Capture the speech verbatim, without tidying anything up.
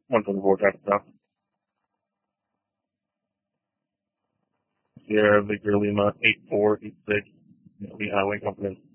one twenty-four traffic stop. Sierra Victor Lima eight four eight six, Lee Highway Company.